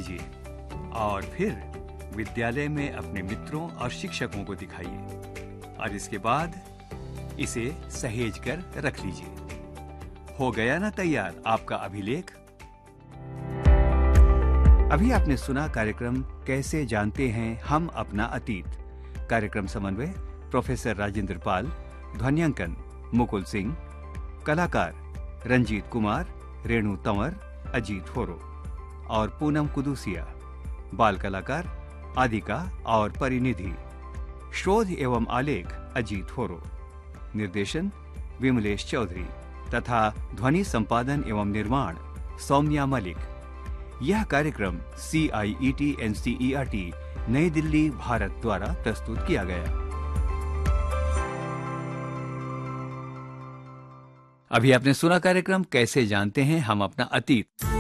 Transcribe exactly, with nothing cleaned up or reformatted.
कीजिए और फिर विद्यालय में अपने मित्रों और शिक्षकों को दिखाइए और इसके बाद इसे सहेज कर रख लीजिए। हो गया ना तैयार आपका अभिलेख? अभी आपने सुना कार्यक्रम कैसे जानते हैं हम अपना अतीत। कार्यक्रम समन्वय प्रोफेसर राजेंद्र पाल, ध्वन्यांकन मुकुल सिंह, कलाकार रंजीत कुमार, रेणु तंवर, अजीत होरो और पूनम कुदूसिया, बाल कलाकार आदिका और परिनिधि, शोध एवं आलेख अजीत होरो, निर्देशन विमलेश चौधरी तथा ध्वनि संपादन एवं निर्माण सौम्या मलिक। यह कार्यक्रम सी आई E T N C E R T नई दिल्ली भारत द्वारा प्रस्तुत किया गया। अभी आपने सुना कार्यक्रम कैसे जानते हैं हम अपना अतीत।